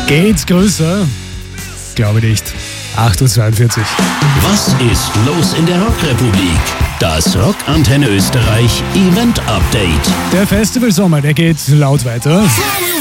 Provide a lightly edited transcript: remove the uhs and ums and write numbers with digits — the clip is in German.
Geht's größer? Glaube nicht. 8.42 Uhr. Was ist los in der Rockrepublik? Das Rock Antenne Österreich Event Update. Der Festivalsommer, der geht laut weiter.